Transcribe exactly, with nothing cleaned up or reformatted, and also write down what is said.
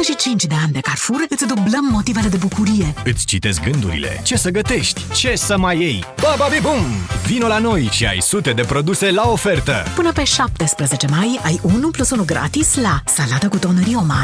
douăzeci și cinci de ani de Carrefour îți dublăm motivele de bucurie. Îți citesc gândurile. Ce să gătești? Ce să mai iei? Bababibum! Vino la noi și ai sute de produse la ofertă! Până pe șaptesprezece mai ai unu plus unu gratis la salată cu tonării omar,